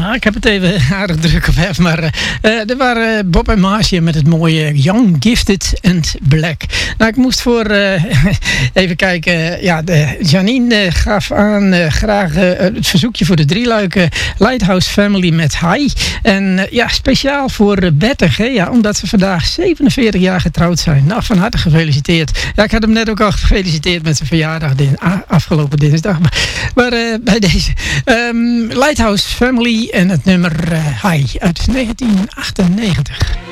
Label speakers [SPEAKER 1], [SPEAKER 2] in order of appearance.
[SPEAKER 1] Nou, ik heb het even aardig druk op hef, maar er waren Bob en Marcia met het mooie Young, Gifted and Black. Nou, ik moest voor even kijken. Ja, Janine gaf aan graag het verzoekje voor de drieluiken Lighthouse Family met Hi. En ja, speciaal voor Bert en Gea, omdat ze vandaag 47 jaar getrouwd zijn. Nou, van harte gefeliciteerd. Ja, ik had hem net ook al gefeliciteerd met zijn verjaardag afgelopen dinsdag. Maar bij deze Lighthouse Family en het nummer Hi uit 1998.